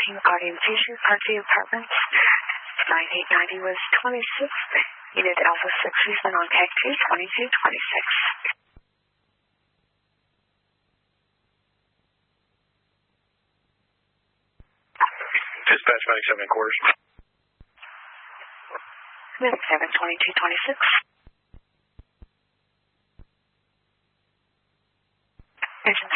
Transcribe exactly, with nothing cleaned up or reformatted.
nineteen orientation, Parkview Apartments. nine eight ninety was twenty-six. Unit Alpha six has been on Tech two twenty-two twenty-six. Dispatch ninety-seven quarters. Unit seven twenty-two twenty-six.